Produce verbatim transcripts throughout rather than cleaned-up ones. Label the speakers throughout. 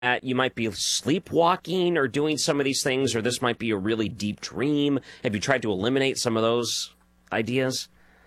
Speaker 1: you might be sleepwalking or doing some of these things, or this might be a really deep dream? Have you tried to eliminate some of those ideas?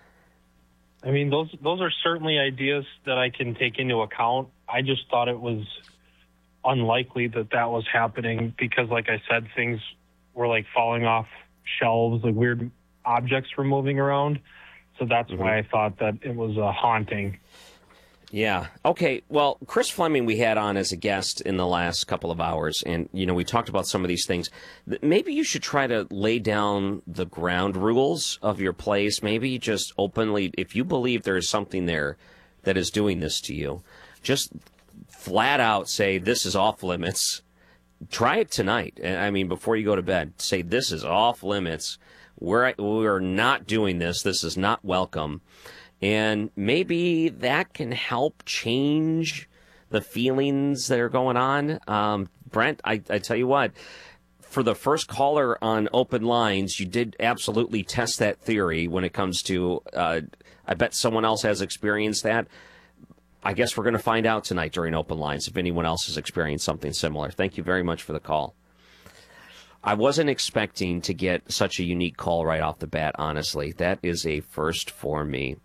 Speaker 2: I mean, those those are certainly ideas that I can take into account. I just thought it was unlikely that that was happening because, like I said, things were like falling off shelves, like weird objects were moving around. So that's mm-hmm. why I thought that it was a haunting.
Speaker 1: Yeah. Okay. Well, Chris Fleming we had on as a guest in the last couple of hours, and, you know, we talked about some of these things. Maybe you should try to lay down the ground rules of your place. Maybe just openly, if you believe there is something there that is doing this to you, just flat out say, this is off limits. Try it tonight. I mean, before you go to bed, say, this is off limits. We're, we're not doing this. This is not welcome. And maybe that can help change the feelings that are going on. Um, Brent, I, I tell you what, for the first caller on Open Lines, you did absolutely test that theory when it comes to, uh, I bet someone else has experienced that. I guess we're going to find out tonight during Open Lines if anyone else has experienced something similar. Thank you very much for the call. I wasn't expecting to get such a unique call right off the bat, honestly. That is a first for me.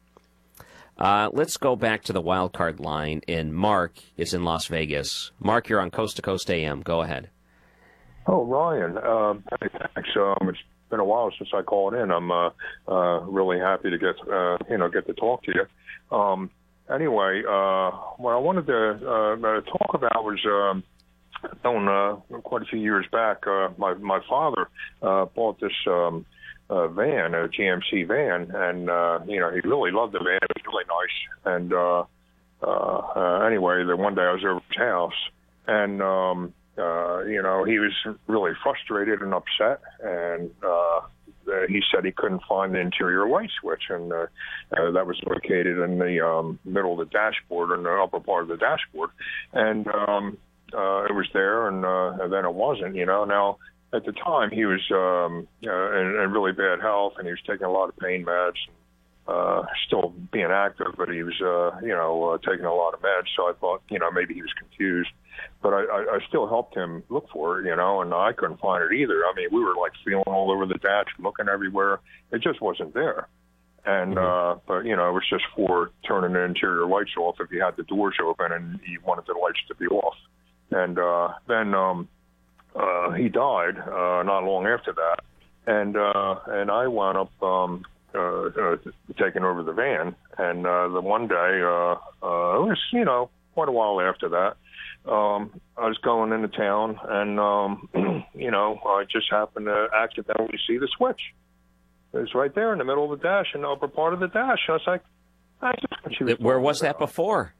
Speaker 1: Uh, let's go back to the wild card line, and Mark is in Las Vegas. Mark, you're on Coast to Coast A M. Go ahead.
Speaker 3: Oh, Ryan, uh, thanks. Um, it's been a while since I called in. I'm uh, uh, really happy to get uh, you know get to talk to you. Um, anyway, uh, what I wanted to uh, talk about was um, known uh, quite a few years back. Uh, my my father uh, bought this. Um, Uh, van, a G M C van, and uh, you know he really loved the van. It was really nice. And uh, uh, uh, anyway, the one day I was over at his house, and um, uh, you know he was really frustrated and upset, and uh, he said he couldn't find the interior light switch, and uh, uh, that was located in the um, middle of the dashboard, in the upper part of the dashboard, and um, uh, it was there, and, uh, and then it wasn't. You know now. At the time, he was um, uh, in, in really bad health, and he was taking a lot of pain meds, uh, still being active, but he was, uh, you know, uh, taking a lot of meds. So I thought, you know, maybe he was confused. But I, I, I still helped him look for it, you know, and I couldn't find it either. I mean, we were, like, feeling all over the dash, looking everywhere. It just wasn't there. And, mm-hmm. uh, but, you know, it was just for turning the interior lights off if you had the doors open and you wanted the lights to be off. And uh, then... Um, Uh, he died uh, not long after that, and uh, and I wound up um, uh, uh, taking over the van. And uh, the one day, uh, uh, it was you know quite a while after that, um, I was going into town, and um, you know I just happened to accidentally see the switch. It was right there in the middle of the dash, in the upper part of the dash. I was like, I just, was
Speaker 1: where was that before?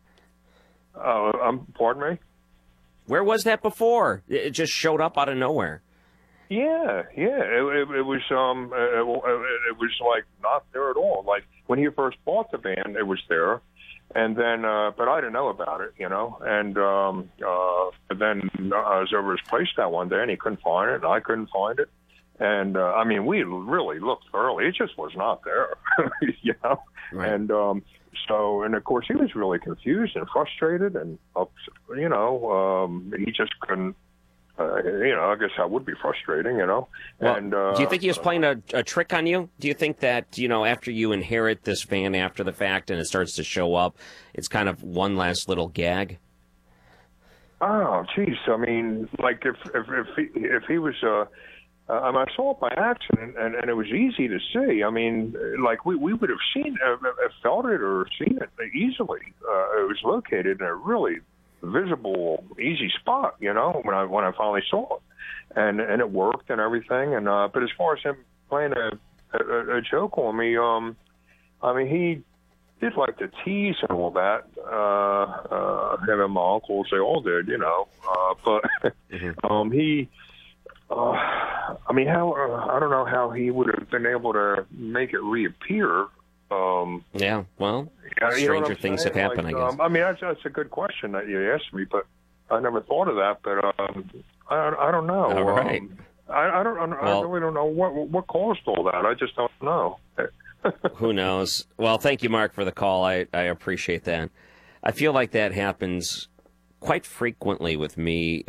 Speaker 3: Uh, um, pardon me.
Speaker 1: Where was that before? It just showed up out of nowhere.
Speaker 3: Yeah, yeah. It, it, it was um, it, it was like not there at all. Like when he first bought the van, it was there, and then uh, but I didn't know about it, you know. And um, uh, but then I was over his place that one day, and he couldn't find it, and I couldn't find it. And uh, I mean, we really looked thoroughly. It just was not there, you know. Right. And um, so, and of course, he was really confused and frustrated, and you know, um, he just couldn't. Uh, you know, I guess that would be frustrating, you know.
Speaker 1: Well,
Speaker 3: and uh,
Speaker 1: do you think he was playing a, a trick on you? Do you think that you know, after you inherit this van after the fact and it starts to show up, it's kind of one last little gag?
Speaker 3: Oh, geez. I mean, like if if if he, if he was. Uh, Uh, I, mean, I saw it by accident, and, and it was easy to see. I mean, like we, we would have seen, uh, felt it or seen it easily. Uh, it was located in a really visible, easy spot, you know, when I when I finally saw it, and and it worked and everything. And uh, but as far as him playing a, a, a joke on me, um, I mean, he did like to tease and all that. Uh, uh, him and my uncles, they all did, you know. Uh, but mm-hmm. um, he. Uh, I mean, how uh, I don't know how he would have been able to make it reappear. Um,
Speaker 1: yeah, well,
Speaker 3: yeah,
Speaker 1: stranger
Speaker 3: you know
Speaker 1: things have happened,
Speaker 3: like,
Speaker 1: I guess.
Speaker 3: Um, I mean, that's, that's a good question that you asked me, but I never thought of that. But um, I, I don't know.
Speaker 1: All right.
Speaker 3: Um, I, I don't. I
Speaker 1: well,
Speaker 3: really don't know what what caused all that. I just don't know.
Speaker 1: Who knows? Well, thank you, Mark, for the call. I, I appreciate that. I feel like that happens quite frequently with me